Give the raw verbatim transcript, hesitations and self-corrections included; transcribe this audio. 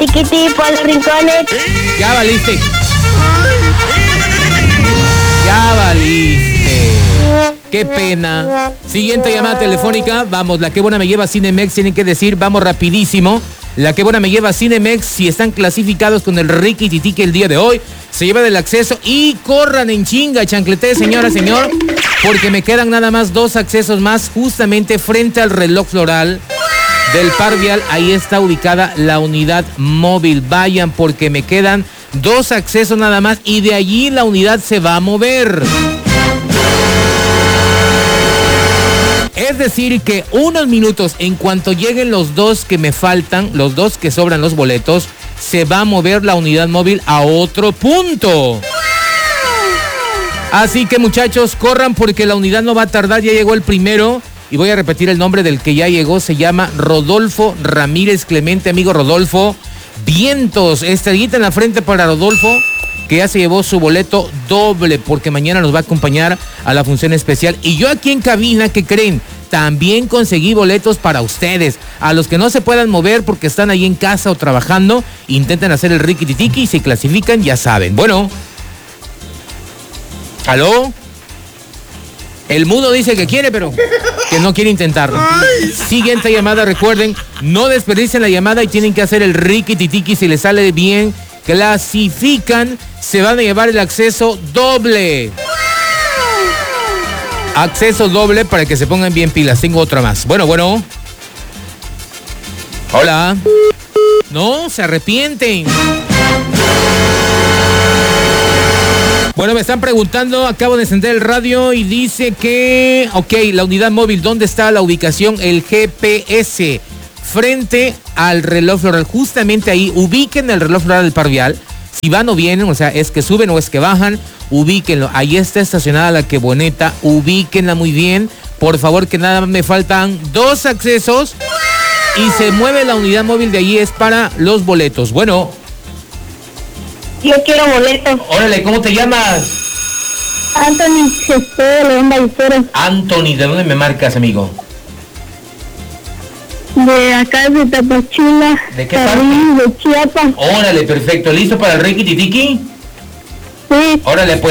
Tiquití por los rincones. Ya valiste. Ya valiste. Qué pena. Siguiente llamada telefónica. Vamos, la que buena me lleva Cinemex. Tienen que decir, vamos rapidísimo. La que buena me lleva Cinemex. Si están clasificados con el Ricky Titique el día de hoy, se lleva del acceso y corran en chinga, chanclete, señora, señor, porque me quedan nada más dos accesos más justamente frente al reloj floral del Par Vial. Ahí está ubicada la unidad móvil. Vayan porque me quedan dos accesos nada más y de allí la unidad se va a mover. Es decir que unos minutos, en cuanto lleguen los dos que me faltan, los dos que sobran los boletos, se va a mover la unidad móvil a otro punto. Así que muchachos, corran porque la unidad no va a tardar, ya llegó el primero. Y voy a repetir el nombre del que ya llegó, se llama Rodolfo Ramírez Clemente, amigo Rodolfo. Vientos, estrellita en la frente para Rodolfo, que ya se llevó su boleto doble, porque mañana nos va a acompañar a la función especial. Y yo aquí en cabina, ¿qué creen? También conseguí boletos para ustedes. A los que no se puedan mover porque están ahí en casa o trabajando, intenten hacer el Ricky Tiki y si clasifican, ya saben. Bueno. ¿Aló? El mudo dice que quiere, pero que no quiere intentarlo. Siguiente llamada, recuerden, no desperdicien la llamada y tienen que hacer el Ricky Tiki. Si les sale bien, clasifican, se van a llevar el acceso doble. Acceso doble para que se pongan bien pilas. Tengo otra más. Bueno, bueno. Hola. No, se arrepienten. Bueno, me están preguntando, acabo de encender el radio y dice que, ok, la unidad móvil, ¿dónde está la ubicación? El G P S, frente al reloj floral, justamente ahí, ubiquen el reloj floral del Par Vial. Si van o vienen, o sea, es que suben o es que bajan, ubíquenlo. Ahí está estacionada la que boneta, ubíquenla muy bien. Por favor, que nada más me faltan dos accesos y se mueve la unidad móvil de allí, es para los boletos. Bueno. Yo quiero boletos. Órale, ¿cómo te llamas? Anthony, estoy de León Ballesteros. Anthony, ¿de dónde me marcas, amigo? De acá, de Tapachula. ¿De qué parte? De Chiapas. Órale, perfecto. ¿Listo para el Ricky Tiki? Sí. Órale, pues.